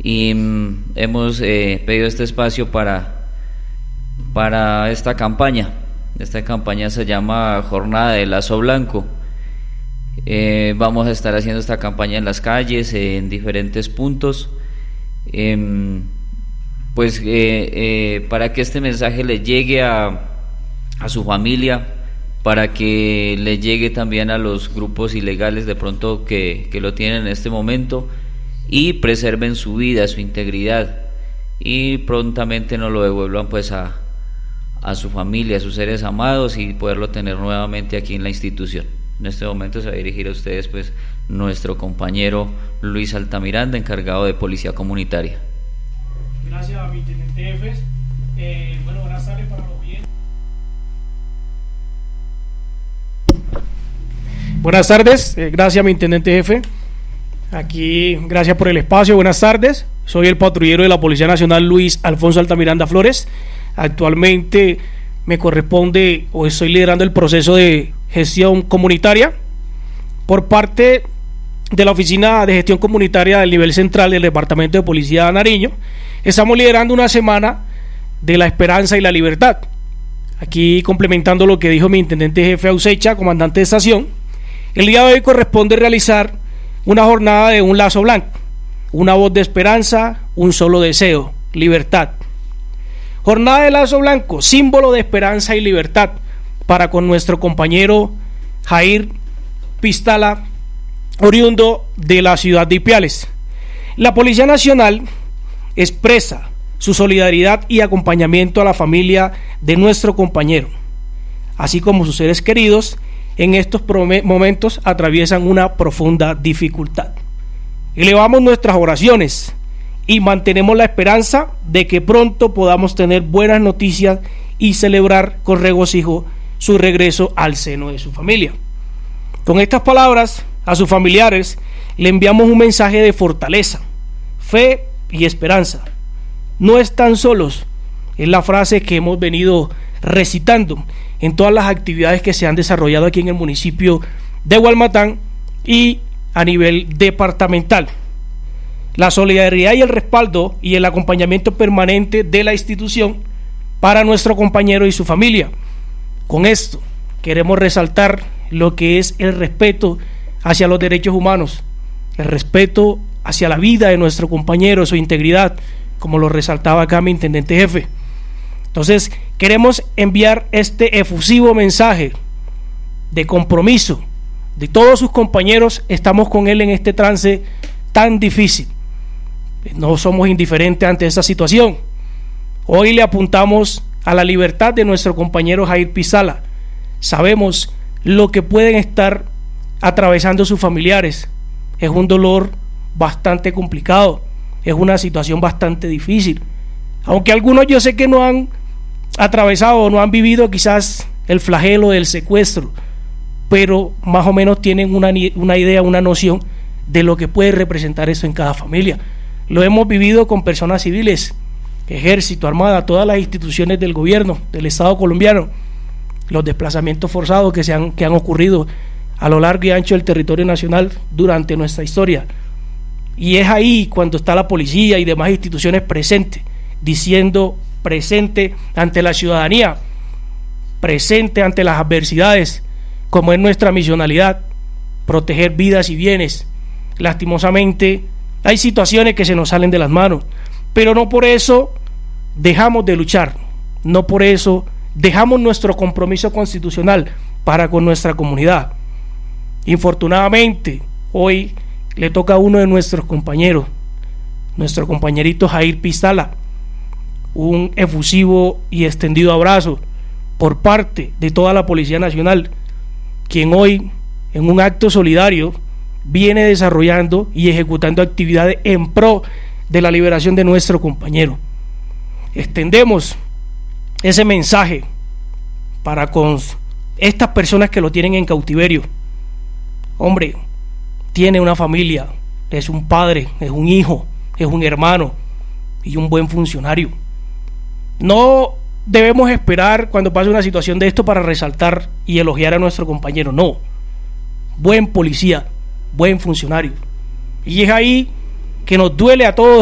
y hemos pedido este espacio para esta campaña. Esta campaña se llama Jornada de Lazo Blanco. Vamos a estar haciendo esta campaña en las calles, en diferentes puntos, para que este mensaje le llegue a su familia, para que le llegue también a los grupos ilegales de pronto que lo tienen en este momento, y preserven su vida, su integridad, y prontamente nos lo devuelvan pues a su familia, a sus seres amados, y poderlo tener nuevamente aquí en la institución. En este momento se va a dirigir a ustedes pues nuestro compañero Luis Altamiranda, encargado de Policía Comunitaria. Gracias, mi teniente jefes. Buenas tardes para los oyentes. Buenas tardes, gracias, mi intendente jefe. Aquí, gracias por el espacio. Buenas tardes, soy el patrullero de la Policía Nacional Luis Alfonso Altamiranda Flores. Actualmente me corresponde o estoy liderando el proceso de gestión comunitaria por parte de la Oficina de Gestión Comunitaria del nivel central del Departamento de Policía de Nariño. Estamos liderando una semana de la esperanza y la libertad. Aquí complementando lo que dijo mi intendente jefe Ausecha, comandante de estación, el día de hoy corresponde realizar una jornada de un lazo blanco, una voz de esperanza, un solo deseo, libertad. Jornada de lazo blanco, símbolo de esperanza y libertad para con nuestro compañero Jair Pistala, oriundo de la ciudad de Ipiales. La Policía Nacional expresa su solidaridad y acompañamiento a la familia de nuestro compañero, así como sus seres queridos en estos momentos atraviesan una profunda dificultad. Elevamos nuestras oraciones y mantenemos la esperanza de que pronto podamos tener buenas noticias y celebrar con regocijo su regreso al seno de su familia. Con estas palabras, a sus familiares le enviamos un mensaje de fortaleza, fe y esperanza. No están solos, es la frase que hemos venido recitando en todas las actividades que se han desarrollado aquí en el municipio de Hualmatán y a nivel departamental. La solidaridad y el respaldo y el acompañamiento permanente de la institución para nuestro compañero y su familia. Con esto queremos resaltar lo que es el respeto hacia los derechos humanos, el respeto hacia la vida de nuestro compañero, su integridad, como lo resaltaba acá mi intendente jefe. Entonces queremos enviar este efusivo mensaje de compromiso de todos sus compañeros. Estamos con él en este trance tan difícil. No somos indiferentes ante esta situación. Hoy le apuntamos a la libertad de nuestro compañero Jair Pistala. Sabemos lo que pueden estar atravesando sus familiares. Es un dolor bastante complicado, es una situación bastante difícil. Aunque algunos yo sé que no han atravesado o no han vivido quizás el flagelo del secuestro, pero más o menos tienen una idea, una noción de lo que puede representar eso en cada familia. Lo hemos vivido con personas civiles, ejército, armada, todas las instituciones del gobierno, del Estado colombiano, los desplazamientos forzados que han ocurrido a lo largo y ancho del territorio nacional durante nuestra historia. Y es ahí cuando está la policía y demás instituciones presentes, diciendo presente ante la ciudadanía, presente ante las adversidades, como es nuestra misionalidad, proteger vidas y bienes. Lastimosamente hay situaciones que se nos salen de las manos, pero no por eso dejamos de luchar, no por eso dejamos nuestro compromiso constitucional para con nuestra comunidad. Infortunadamente, hoy le toca a uno de nuestros compañeros, nuestro compañerito Jair Pistala, un efusivo y extendido abrazo por parte de toda la Policía Nacional, quien hoy, en un acto solidario, viene desarrollando y ejecutando actividades en pro de la liberación de nuestro compañero. Extendemos ese mensaje para con estas personas que lo tienen en cautiverio. Hombre, tiene una familia, es un padre, es un hijo, es un hermano y un buen funcionario. No debemos esperar cuando pase una situación de esto para resaltar y elogiar a nuestro compañero, no. Buen policía, buen funcionario. Y es ahí que nos duele a todos